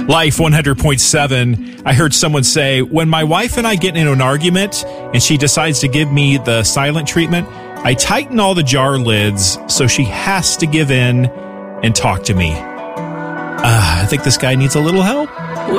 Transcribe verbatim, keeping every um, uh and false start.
Life one hundred point seven. I heard someone say, when my wife and I get into an argument and she decides to give me the silent treatment, I tighten all the jar lids so she has to give in and talk to me. Uh, I think this guy needs a little help.